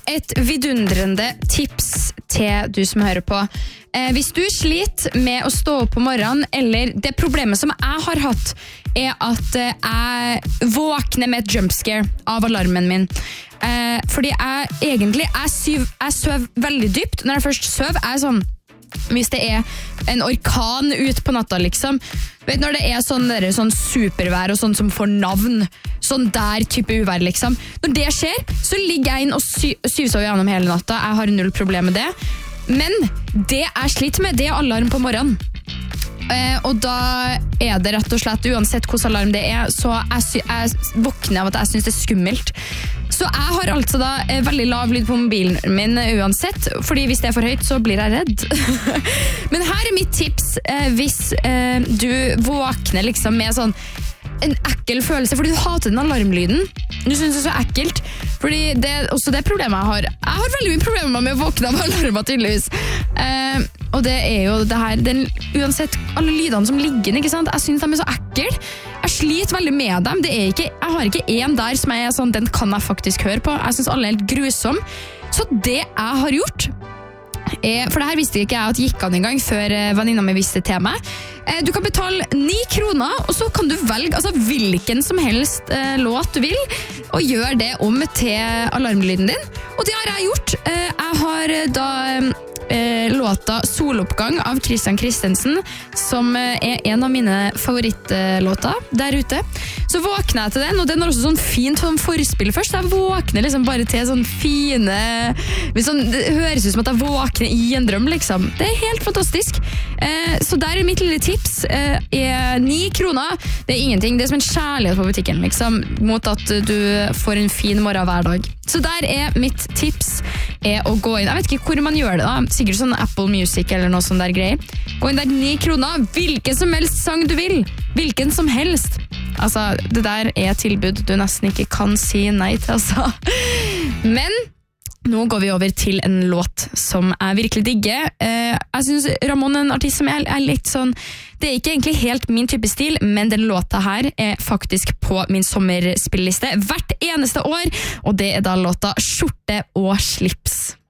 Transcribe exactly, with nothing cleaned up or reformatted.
et vidundrende tips til du som hører på. Eh, hvis du sliter med å stå opp på morgenen, eller det problemet som jeg har hatt, er at eh, jeg våkner med et jumpscare av alarmen min. Eh, fordi jeg egentlig, jeg, syv, jeg søv veldig dypt. Når jeg først søv, er jeg sånn, hvis det er en orkan ut på natta liksom, vet når det er sånn, der, sånn supervær og sånn som får navn, sånn der type uvær liksom, når det skjer, så ligger jeg inn og sy syvsover gjennom hele natta. Jeg har null problem med det, men det jeg sliter med, det er alarm på morgenen. Eh, og da er det rett og slett, uansett hvordan alarm det er, så jeg, jeg våkner av at jeg synes det er skummelt. Så jeg har altså da eh, veldig lav lyd på mobilen min uansett, fordi hvis det er for høyt så blir jeg redd. Men her er mitt tips eh, hvis eh, du våkner liksom med sånn en ekkel følelse, fordi du hater den alarmlyden. Du synes det er så ekkelt, fordi det er også det problemet jeg har. Jeg har veldig mye problemer med å våkne av alarmer tydeligvis. Eh, og det er jo det her, den, uansett alle lydene som ligger, ikke sant? Jeg synes de er så ekkel. Jeg sliter veldig med dem. Det er ikke, jeg har ikke en der som er sånn, den kan jeg faktisk høre på. Jeg synes alle er helt grusom. Så det jeg har gjort, er, for det her visste ikke jeg at gikk an en gang før venninna mi visste til meg. Du kan betale ni kroner, og så kan du velge altså, hvilken som helst eh, låt du vil, og gjøre det om til alarmlyden din. Og det har jeg gjort. Eh, jeg har da eh, låta Soloppgang av Christian Christensen, som eh, er en av mine favorittlåter der ute. Så våkner jeg til den, og den har også sånn fint sånn forspill først. Jeg våkner liksom bare til sånn fine... Sånn, det høres ut som at jeg våkner i en drøm, liksom. Det er helt fantastisk. Eh, så der er mitt lille tips. Eh, er ni kroner. Det er ingenting. Det er som en kjærlighet på butikken, liksom. Mot at du får en fin morgen hver dag. Så der er mitt tips er å gå inn. Jeg vet ikke hvor man gjør det da. Sikkert sånn Apple Music eller noe sånn der greier. Gå inn der, ni kroner. Hvilken som helst sang du vil. Hvilken som helst. Altså, det der er tilbud du nesten ikke kan si nei til, altså. Men nå går vi over til en låt som jeg virkelig digger. Eh, jeg synes Ramón er en artist som er, er litt sånn, det er ikke egentlig helt min type stil, men den låta her er faktisk på min sommerspilleliste hvert eneste år, og det er da låta Skjorte og slips.